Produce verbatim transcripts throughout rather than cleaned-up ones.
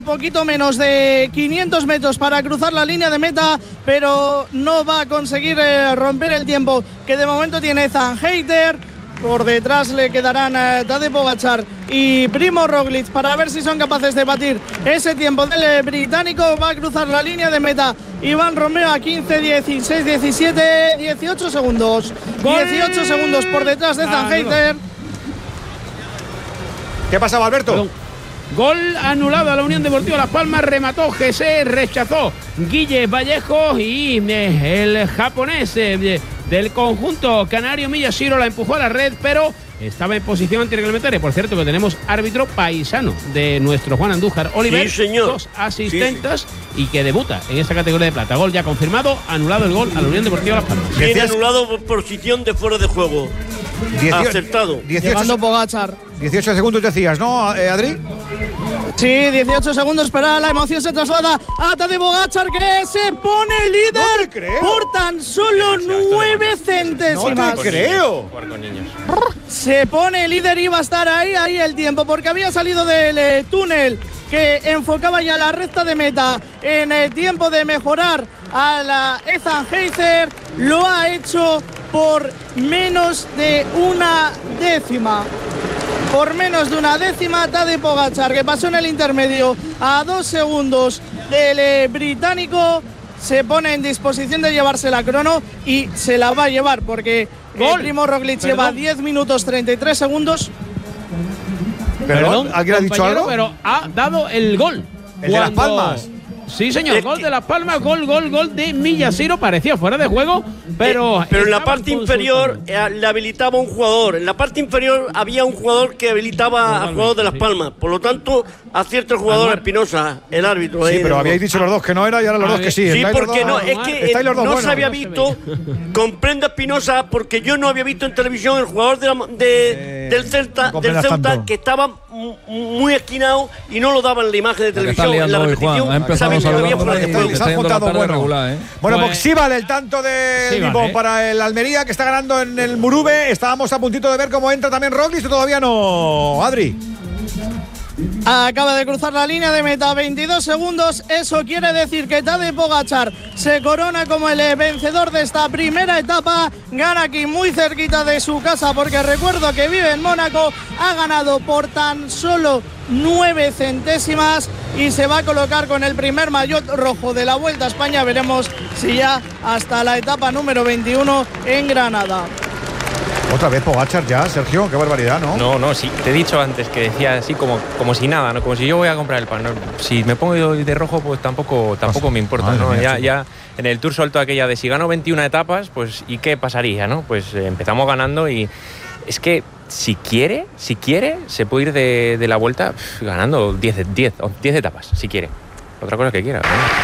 poquito menos de quinientos metros para cruzar la línea de meta, pero no va a conseguir eh, romper el tiempo que de momento tiene Zandheiser. Por detrás le quedarán eh, Tadej Pogačar y Primož Roglič para ver si son capaces de batir ese tiempo del eh, británico. Va a cruzar la línea de meta Iván Romeo a quince, dieciséis, diecisiete, dieciocho segundos. dieciocho segundos por detrás de Zandheiser. ¿Qué pasaba, Alberto? Perdón. Gol anulado a la Unión Deportiva Las Palmas, remató Gese, rechazó Guille Vallejo y eh, el japonés eh, del conjunto canario Miyashiro la empujó a la red, pero estaba en posición antirreglamentaria. Por cierto, que tenemos árbitro paisano de nuestro Juan Andújar Oliver, sí, señor. dos asistentes, sí, sí. Y que debuta en esta categoría de plata. Gol ya confirmado, anulado el gol a la Unión Deportiva Las Palmas. Tiene anulado por posición de fuera de juego. dieciocho, acertado. Llevando Pogačar. dieciocho segundos decías, ¿no, eh, Adri? Sí, dieciocho segundos, pero la emoción se traslada a Tadej Pogačar, que se pone líder no por tan solo nueve centésimas. No te creo. Se pone líder y va a estar ahí, ahí el tiempo, porque había salido del eh, túnel que enfocaba ya la recta de meta en el tiempo de mejorar a la Zandheiser. Lo ha hecho por menos de una décima. Por menos de una décima, Tadej Pogačar, que pasó en el intermedio a dos segundos del eh, británico, se pone en disposición de llevarse la crono y se la va a llevar, porque el Primož Roglič lleva diez minutos treinta y tres segundos. Perdón, ¿alguien ha dicho algo? Pero ha dado el gol. El de Las Palmas. Sí, señor, es gol que... de Las Palmas, gol, gol, gol de Miyashiro. Parecía fuera de juego, pero... Eh, pero en la parte inferior eh, le habilitaba un jugador. En la parte inferior había un jugador que habilitaba al jugador de Las Palmas. Por lo tanto, acierta el jugador Espinosa, el árbitro. Sí, ahí pero habíais dicho los dos que no era y ahora los ah, dos que sí. Sí, porque no, es que eh, no buenos. se había visto. Comprendo Espinosa porque yo no había visto en televisión el jugador de la, de, eh, del Celta, no del Ceuta que estaba muy esquinado y no lo daban en la imagen de televisión. En la repetición sabéis que había fuera de juego. Se han juntado bueno. Regular, ¿eh? Bueno, pues sí vale el tanto de sí, Limón vale. para el Almería, que está ganando en el Murube. Estábamos a puntito de ver cómo entra también Roglič, todavía no. Adri. Acaba de cruzar la línea de meta, veintidós segundos. Eso quiere decir que Tadej Pogačar se corona como el vencedor de esta primera etapa. Gana aquí muy cerquita de su casa, porque recuerdo que vive en Mónaco. Ha ganado por tan solo nueve centésimas y se va a colocar con el primer maillot rojo de la Vuelta a España. Veremos si ya hasta la etapa número veintiuno en Granada. Otra vez Pogačar ya, Sergio, qué barbaridad, ¿no? No, no, sí, te he dicho antes que decía así como, como si nada, ¿no? Como si yo voy a comprar el pan, ¿no? Si me pongo de rojo, pues tampoco, tampoco pues, me importa, ¿no? Mía, ya, ya en el Tour soltó aquella de si gano veintiuna etapas, pues ¿y qué pasaría, no? Pues eh, empezamos ganando y es que si quiere, si quiere, se puede ir de, de la Vuelta pff, ganando diez etapas, si quiere. Otra cosa que quiera,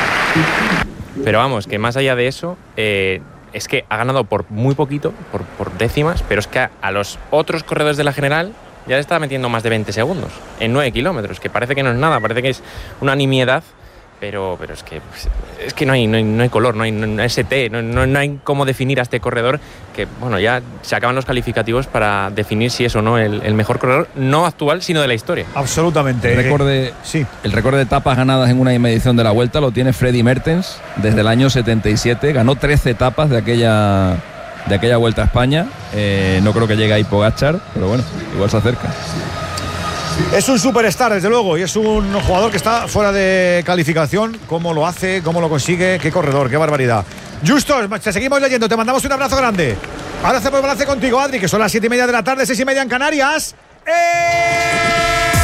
¿no? Pero vamos, que más allá de eso... Eh, es que ha ganado por muy poquito, por, por décimas, pero es que a, a los otros corredores de la general ya le está metiendo más de veinte segundos en nueve kilómetros, que parece que no es nada, parece que es una nimiedad, pero, pero es que pues, es que no hay, no hay, no hay color, no hay, no hay S T, no, no, no hay cómo definir a este corredor, que bueno, ya se acaban los calificativos para definir si es o no el, el mejor corredor, no actual, sino de la historia. Absolutamente. El récord de, sí. el récord de etapas ganadas en una misma edición de la Vuelta lo tiene Freddy Mertens desde el año setenta y siete, ganó trece etapas de aquella, de aquella Vuelta a España. Eh, no creo que llegue ahí Pogačar, pero bueno, igual se acerca. Es un superstar, desde luego, y es un jugador que está fuera de calificación. ¿Cómo lo hace? ¿Cómo lo consigue? ¡Qué corredor! ¡Qué barbaridad! Justos, te seguimos leyendo, te mandamos un abrazo grande. Ahora hacemos balance contigo, Adri, que son las siete y media de la tarde, seis y media en Canarias. ¡Eh!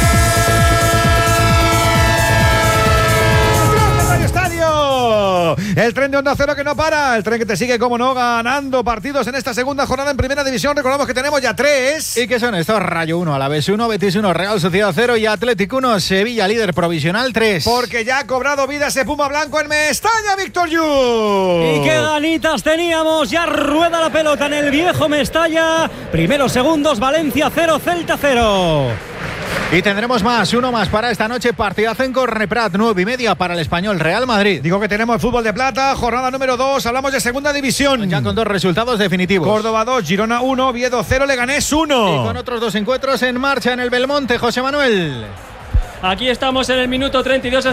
El tren de Onda Cero que no para, el tren que te sigue, como no, ganando partidos en esta segunda jornada en Primera División. Recordamos que tenemos ya tres. ¿Y qué son estos? Rayo uno, Alavés uno, Betis uno, Real Sociedad cero y Atlético uno, Sevilla líder provisional tres. Porque ya ha cobrado vida ese Puma Blanco en Mestalla, Víctor Yu. Y qué ganitas teníamos, ya rueda la pelota en el viejo Mestalla. Primeros segundos, Valencia cero, Celta cero. Y tendremos más, uno más para esta noche, partidazo en Corneprat, nueve y media para el Español Real Madrid. Digo que tenemos fútbol de plata, jornada número dos, hablamos de segunda división. Ya con dos resultados definitivos. Córdoba dos, Girona uno, Oviedo cero, Leganés uno. Y con otros dos encuentros en marcha en el Belmonte, José Manuel. Aquí estamos en el minuto treinta y dos.